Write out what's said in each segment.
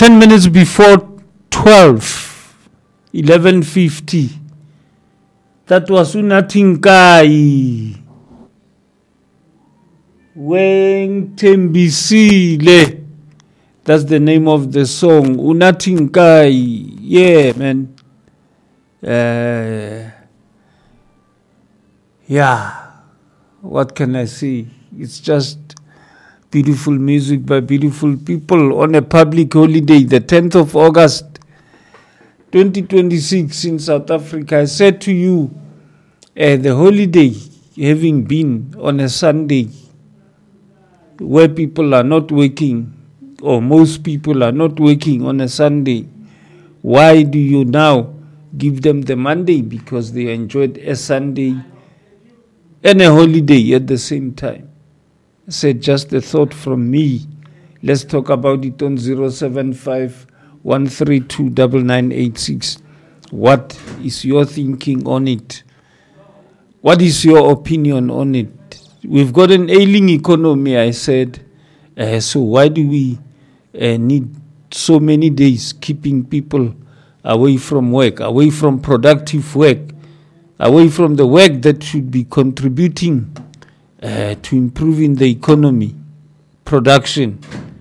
10 minutes before 12, 11:50. That was Unatinkai. Weng Tembisile. That's the name of the song. Unatinkai. Yeah, man. Yeah. What can I say? It's just beautiful music by beautiful people on a public holiday, the 10th of August, 2026 in South Africa. I said to you, the holiday having been on a Sunday where people are not working, or most people are not working on a Sunday, why do you now give them the Monday? Because they enjoyed a Sunday and a holiday at the same time. I said, just a thought from me. Let's talk about it on 075-132-9986. What is your thinking on it? What is your opinion on it? We've got an ailing economy, I said. So why do we need so many days keeping people away from work, away from productive work, away from the work that should be contributing to improving the economy, production?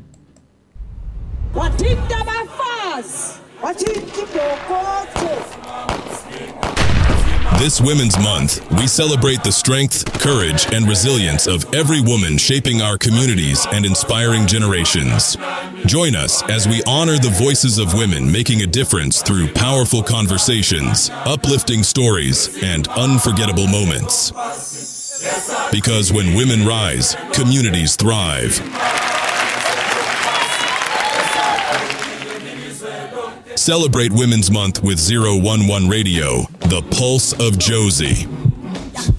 This Women's Month, we celebrate the strength, courage, and resilience of every woman shaping our communities and inspiring generations. Join us as we honor the voices of women making a difference through powerful conversations, uplifting stories, and unforgettable moments. Because when women rise, communities thrive. Celebrate Women's Month with 011 Radio, the pulse of Josie.